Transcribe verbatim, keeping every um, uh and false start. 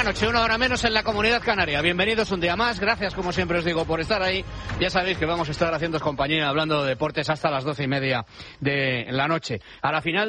noche, una hora menos en la Comunidad Canaria. Bienvenidos un día más, gracias como siempre os digo por estar ahí. Ya sabéis que vamos a estar haciendo compañía hablando de deportes hasta las doce y media de la noche. A la final